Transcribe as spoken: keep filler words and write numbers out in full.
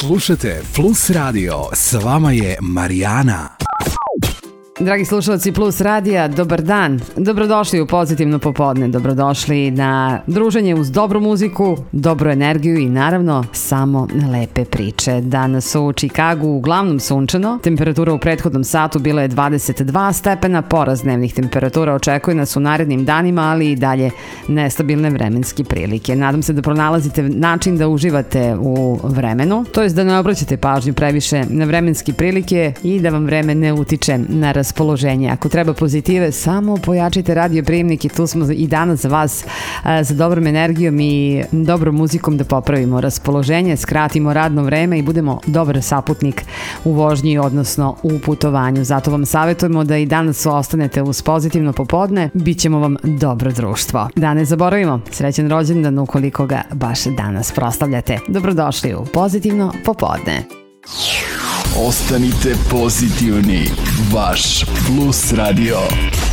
Slušate Plus Radio, s vama je Marijana. Dragi slušalci Plus Radija, dobar dan. Dobrodošli u Pozitivno popodne. Dobrodošli na druženje uz dobru muziku, dobru energiju i naravno samo lepe priče. Danas u Čikagu uglavnom sunčano. Temperatura u prethodnom satu bila je dvadeset dva stepena. Porast dnevnih temperatura očekuje nas u narednim danima, ali i dalje nestabilne vremenske prilike. Nadam se da pronalazite način da uživate u vremenu, to jest da ne obraćate pažnju previše na vremenske prilike i da vam vreme ne utiče na raspoloženje. Ako treba pozitive, samo pojačite radio prijemnik i tu smo i danas za vas a, za dobrom energijom i dobrom muzikom da popravimo raspoloženje, skratimo radno vreme i budemo dobar saputnik u vožnji, odnosno u putovanju. Zato vam savjetujemo da i danas ostanete uz Pozitivno popodne, bit ćemo vam dobro društvo. Da ne zaboravimo, srećan rođendan ukoliko ga baš danas proslavljate. Dobrodošli u Pozitivno popodne. Ostanite pozitivni, vaš Plus Radio.